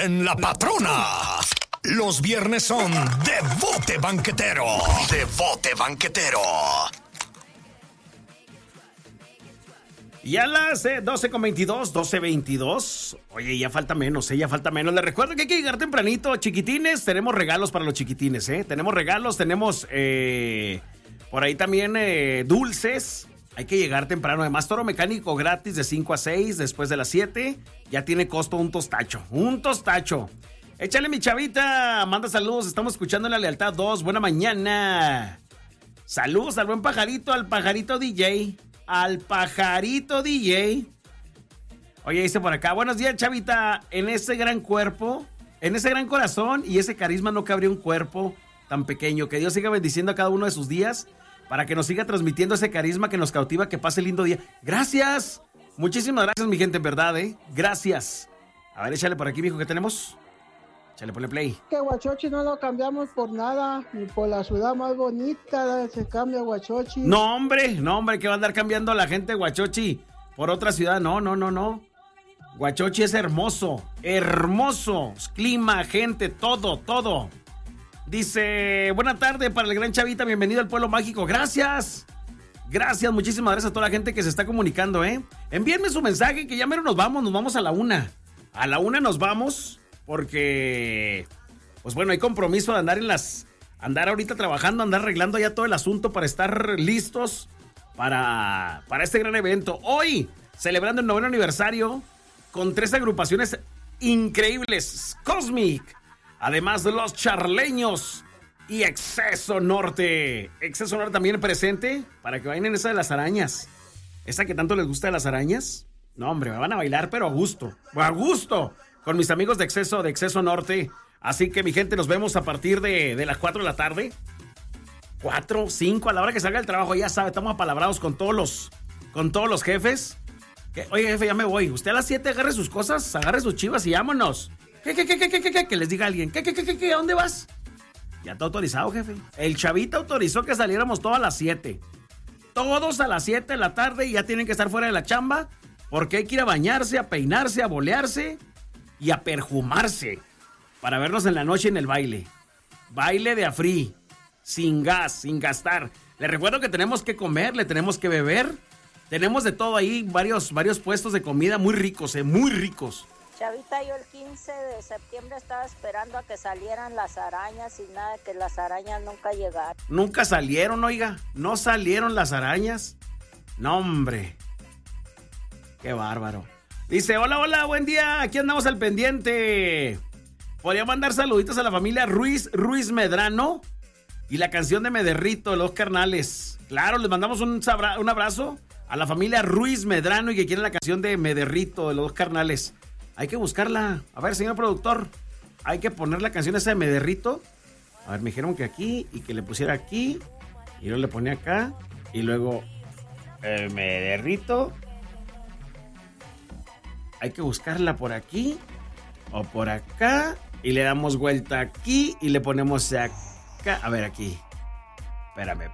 en La Patrona. Los viernes son de Bote Banquetero. De Bote Banquetero. Y a las 12:22. Oye, ya falta menos, ya falta menos. Les recuerdo que hay que llegar tempranito, chiquitines. Tenemos regalos para los chiquitines, Tenemos regalos, tenemos por ahí también dulces. Hay que llegar temprano. Además, toro mecánico gratis de 5 a 6. Después de las 7, ya tiene costo un tostacho. Un tostacho. Échale, mi chavita. Manda saludos. Estamos escuchando La Lealtad 2. Buena mañana. Saludos al buen pajarito, al pajarito DJ. Al pajarito DJ. Oye, dice por acá: buenos días, chavita. En ese gran cuerpo, en ese gran corazón y ese carisma no cabría un cuerpo tan pequeño. Que Dios siga bendiciendo a cada uno de sus días para que nos siga transmitiendo ese carisma que nos cautiva. Que pase lindo día. Gracias. Muchísimas gracias, mi gente, en verdad, Gracias. A ver, échale por aquí, mijo, ¿qué tenemos? Échale, ponle play. Que Huachochi no lo cambiamos por nada, ni por la ciudad más bonita se cambia Huachochi. No, hombre, que va a andar cambiando la gente de Huachochi por otra ciudad. No. Huachochi es hermoso. Clima, gente, todo. Dice: buena tarde para el gran chavita, bienvenido al pueblo mágico. Gracias, muchísimas gracias a toda la gente que se está comunicando, Envíenme su mensaje, que ya mero nos vamos a la 1. A la 1 nos vamos, porque, pues bueno, hay compromiso de andar ahorita trabajando, andar arreglando ya todo el asunto para estar listos para este gran evento. Hoy, celebrando el 9º aniversario, con 3 agrupaciones increíbles: Cosmic, además de Los Charleños y Exceso Norte. Exceso Norte también presente, para que bailen esa de las arañas. Esa que tanto les gusta de las arañas. No, hombre, me van a bailar, pero a gusto. Con mis amigos de Exceso Norte. Así que, mi gente, nos vemos a partir de las 4 de la tarde. 4, 5, a la hora que salga el trabajo. Ya sabe, estamos apalabrados con todos los jefes. Oye, jefe, ya me voy. Usted a las 7 agarre sus cosas, agarre sus chivas y vámonos. ¿Qué? Que les diga alguien. ¿Qué? ¿A dónde vas? Ya está autorizado, jefe. El chavita autorizó que saliéramos todos a las 7. Todos a las 7 de la tarde, y ya tienen que estar fuera de la chamba, porque hay que ir a bañarse, a peinarse, a bolearse y a perfumarse para vernos en la noche en el baile. Baile de a free, sin gas, sin gastar. Les recuerdo que tenemos que comer, le tenemos que beber. Tenemos de todo ahí, varios puestos de comida muy ricos, muy ricos. Chavita, yo el 15 de septiembre estaba esperando a que salieran las arañas y nada, que las arañas nunca llegaron. Nunca salieron, oiga, no salieron las arañas. No, hombre. Qué bárbaro. Dice: hola, buen día, aquí andamos al pendiente. Podría mandar saluditos a la familia Ruiz Medrano y la canción de Me Derrito de Los Carnales. Claro, les mandamos un abrazo a la familia Ruiz Medrano y que quieren la canción de Me Derrito de Los Carnales. Hay que buscarla. A ver, señor productor, hay que poner la canción esa de Me Derrito. A ver, me dijeron que aquí y que le pusiera aquí y luego le ponía acá y luego Me Derrito. Hay que buscarla por aquí o por acá y le damos vuelta aquí y le ponemos acá. A ver, aquí. Espérame.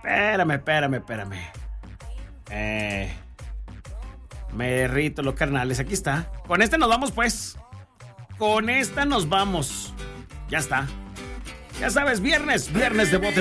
Me Derrito, Los Carnales, aquí está. Con esta nos vamos, pues. Con esta nos vamos. Ya está. Ya sabes, viernes de bote.